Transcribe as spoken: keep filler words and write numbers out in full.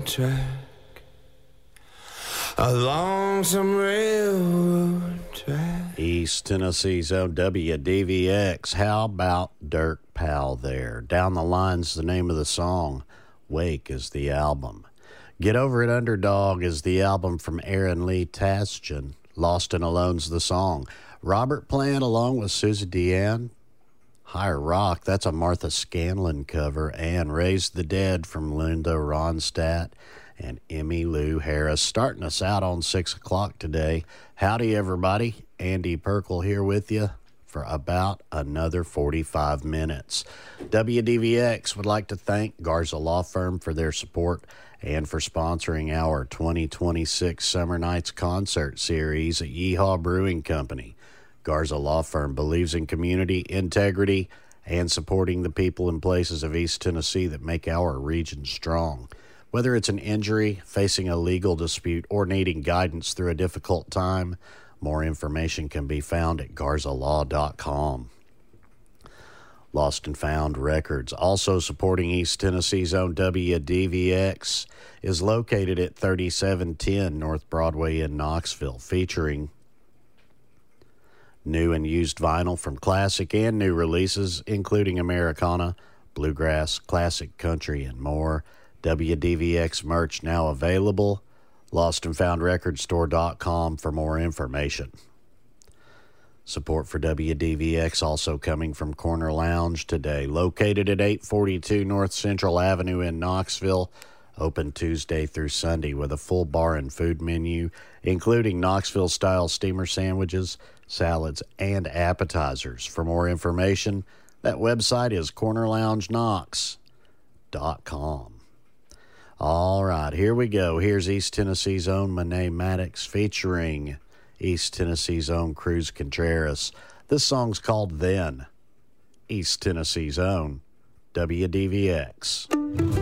track, along some railroad track. East Tennessee's own W D V X. How about Dirk Powell there? Down the Line's the name of the song. Wake is the album. Get Over It Underdog is the album from Aaron Lee Tasjan. Lost and Alone's the song. Robert Plant along with Susie Deanne. Higher Rock, that's a Martha Scanlon cover. And Raise the Dead from Linda Ronstadt and Emmylou Harris. Starting us out on six o'clock today. Howdy, everybody. Andy Perkle here with you for about another forty-five minutes. W D V X would like to thank Garza Law Firm for their support and for sponsoring our twenty twenty-six Summer Nights concert series at Yeehaw Brewing Company. Garza Law Firm believes in community, integrity, and supporting the people and places of East Tennessee that make our region strong. Whether it's an injury, facing a legal dispute, or needing guidance through a difficult time, more information can be found at garza law dot com. Lost and Found Records, also supporting East Tennessee's own W D V X, is located at thirty-seven ten North Broadway in Knoxville, featuring new and used vinyl from classic and new releases, including Americana, bluegrass, classic country, and more. W D V X merch now available. lost and found record store dot com for more information. Support for W D V X also coming from Corner Lounge today, located at eight forty-two North Central Avenue in Knoxville. Open Tuesday through Sunday with a full bar and food menu, including Knoxville-style steamer sandwiches, salads, and appetizers. For more information, that website is corner lounge knox dot com. All right, here we go. Here's East Tennessee's own Monet Maddox featuring East Tennessee's own Cruz Contreras. This song's called Then. East Tennessee's own W D V X.